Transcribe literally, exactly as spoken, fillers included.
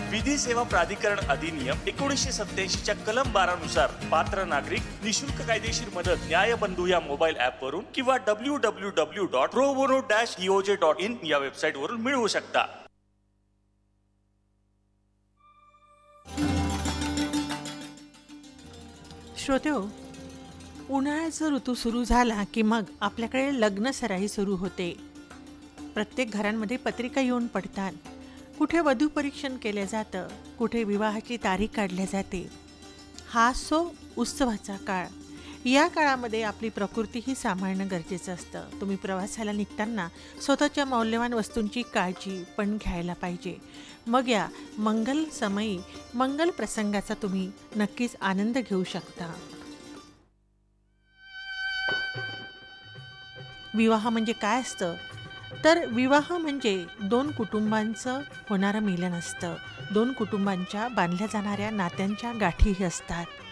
विधी सेवा प्राधिकरण अधिनियम एकोणीसशे सत्याऐंशी च्या कलम बारा नुसार पात्र नागरिक निशुल्क कायदेशीर मदत न्यायबंधू या मोबाईल ऍप वरून किंवा W W W dot pro bono dash ईओजे dot in या वेबसाईट वरून मिळवू शकता. श्रोतेहो, उन्हाळ्याचा ऋतू सुरू झाला की मग आपल्याकडे लग्न सराई सुरू होते. प्रत्येक घरांमध्ये पत्रिका येऊन पडतात. कुठे वधू परीक्षण केलं जातं, कुठे विवाहाची तारीख काढल्या जाते. हा असो उत्सवाचा काळ. या काळामध्ये आपली प्रकृतीही सांभाळणं गरजेचं असतं. तुम्ही प्रवासाला निघताना स्वतःच्या मौल्यवान वस्तूंची काळजी पण घ्यायला पाहिजे. मग या मंगल समयी मंगल प्रसंगाचा तुम्ही नक्कीच आनंद घेऊ शकता. विवाह म्हणजे काय असतं? तर विवाह म्हणजे दोन कुटुंबांचं होणारं मिलन असतं. दोन कुटुंबांच्या बांधल्या जाणाऱ्या नात्यांच्या गाठीही असतात.